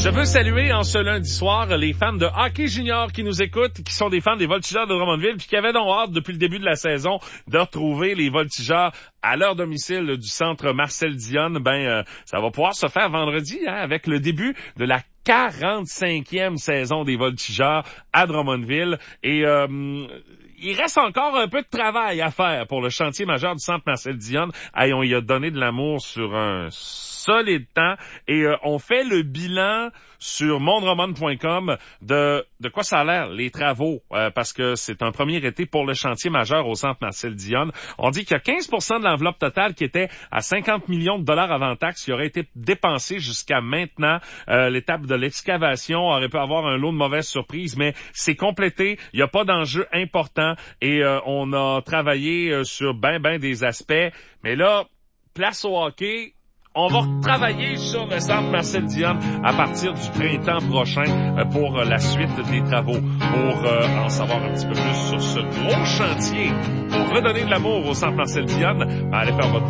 Je veux saluer en ce lundi soir les fans de hockey junior qui nous écoutent, qui sont des fans des Voltigeurs de Drummondville, puis qui avaient donc hâte depuis le début de la saison de retrouver les Voltigeurs à leur domicile du centre Marcel Dionne. Ça va pouvoir se faire vendredi, avec le début de la 45e saison des Voltigeurs à Drummondville. Et il reste encore un peu de travail à faire pour le chantier majeur du centre Marcel Dionne. Hey, on y a donné de l'amour sur un solide temps et on fait le bilan sur mondroman.com de quoi ça a l'air, les travaux, parce que c'est un premier été pour le chantier majeur au centre Marcel Dionne. On dit qu'il y a 15% de l'enveloppe totale qui était à 50 millions de dollars avant taxes qui aurait été dépensé jusqu'à maintenant. L'étape de l'excavation aurait pu avoir un lot de mauvaises surprises, mais c'est complété. Il n'y a pas d'enjeu important et on a travaillé sur ben des aspects. Mais là, place au hockey. On va travailler sur le centre Marcel Dionne à partir du printemps prochain pour la suite des travaux. Pour en savoir un petit peu plus sur ce gros chantier, pour redonner de l'amour au centre Marcel Dionne, allez faire votre